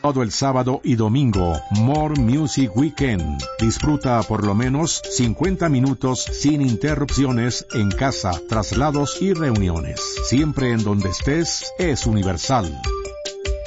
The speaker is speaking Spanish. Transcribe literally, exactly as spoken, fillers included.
Todo el sábado y domingo, More Music Weekend. Disfruta por lo menos cincuenta minutos sin interrupciones en casa, traslados y reuniones. Siempre en donde estés, es Universal.